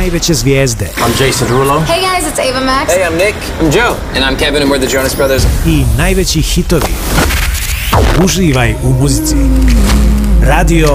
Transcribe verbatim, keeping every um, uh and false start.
najveće zvijezde. I'm Jason Derulo. Hey guys, it's Ava Max. Hey, I'm Nick. I'm Joe. And I'm Kevin and we're the Jonas Brothers. I najveći hitovi. Uživaj u muzici. Radio